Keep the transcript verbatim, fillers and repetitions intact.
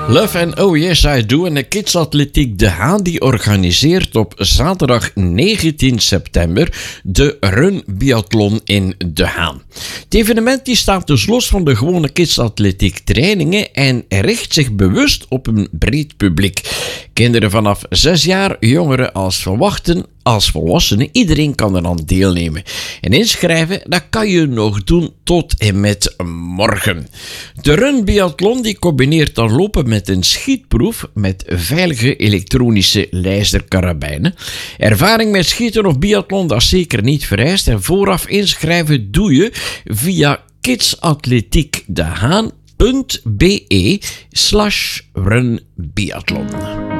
Love and Oh Yes I Do en de Kids Atletiek De Haan die organiseert op zaterdag negentien september de Run Biathlon in De Haan. Het evenement die staat dus los van de gewone Kids Atletiek trainingen en richt zich bewust op een breed publiek. Kinderen vanaf zes jaar, jongeren als verwachten, als volwassenen, iedereen kan er aan deelnemen. En inschrijven, dat kan je nog doen tot en met morgen. De Run Biathlon die combineert dan lopen met een schietproef met veilige elektronische lijsterkarabijnen. Ervaring met schieten of biathlon, dat is zeker niet vereist. En vooraf inschrijven doe je via kidsatletiekdehaan punt be slash runbiathlon.